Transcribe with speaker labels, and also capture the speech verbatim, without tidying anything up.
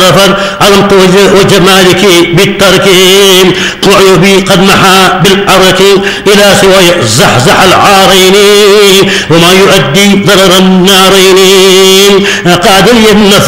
Speaker 1: السفر عظمت وجمالك بالترك وعيوبي قد محى بالأرك إلى سوى زحزح العارين وما يؤدي ضرر النارين قاد لي النفس